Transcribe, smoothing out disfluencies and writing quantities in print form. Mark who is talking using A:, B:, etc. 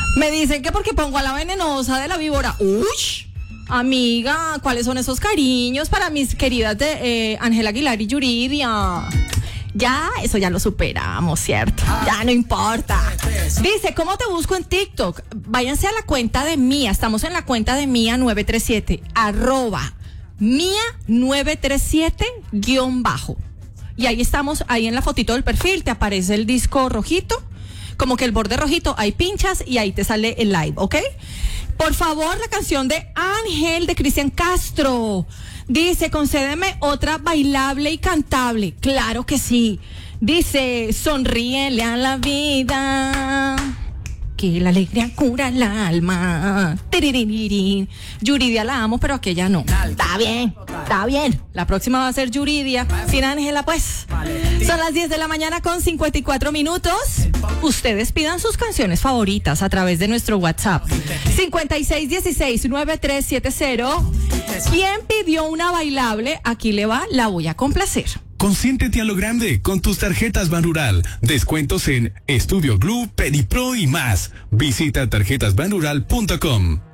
A: Me dicen que porque pongo a la venenosa de la víbora. ¡Uy! Amiga, ¿cuáles son esos cariños para mis queridas de Ángela Aguilar y Yuridia? Ya, eso ya lo superamos, ¿cierto? Ya no importa. Dice, ¿cómo te busco en TikTok? Váyanse a la cuenta de Mía. Estamos en la cuenta de Mía 937, Mía 937 _ y ahí estamos, ahí en la fotito del perfil te aparece el disco rojito, como que el borde rojito, ahí pinchas y ahí te sale el live, ¿ok? Por favor, la canción de Ángel de Cristian Castro. Dice, concédeme otra bailable y cantable. Claro que sí. Dice, sonríele a la vida, que la alegría cura el alma. Tiririririn. Yuridia la amo, pero aquella no. Está bien, está bien. La próxima va a ser Yuridia. Sin Ángela, pues. Son las 10 de la mañana con 54 minutos. Ustedes pidan sus canciones favoritas a través de nuestro WhatsApp. 5616-9370. ¿Quién pidió una bailable? Aquí le va, la voy a complacer.
B: Consiéntete a lo grande con tus tarjetas Banrural. Descuentos en Estudio Glue, Pedipro y más. Visita tarjetasbanrural.com.